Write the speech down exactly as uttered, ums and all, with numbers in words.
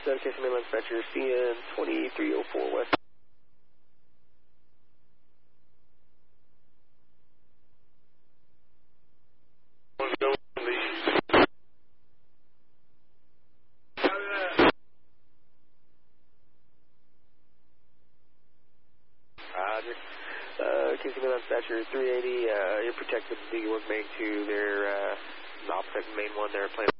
uh, K C Mainline Dispatcher, C N twenty-three oh four West. Roger. Uh, K C Mainline Dispatcher three eighty, uh, you're protected the work main to their, uh, opposite main one, they're playing.